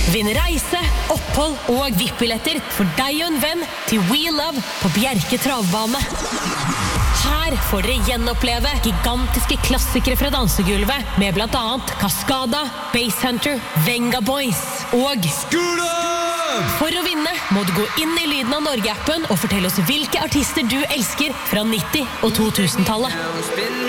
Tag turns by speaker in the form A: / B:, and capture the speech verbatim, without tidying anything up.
A: Vinn reise, opphold og V I P-billetter for deg og en venn til We Love på Bjerke Travbane. Her får dere gjenoppleve gigantiske klassikere fra dansegulvet med blant annet Cascada, Basshunter, Venga Boys og
B: Skole!
A: For å vinne må du gå inn i Lyden av Norge-appen og fortelle oss hvilke artister du elsker fra nitti- og to tusen-tallet.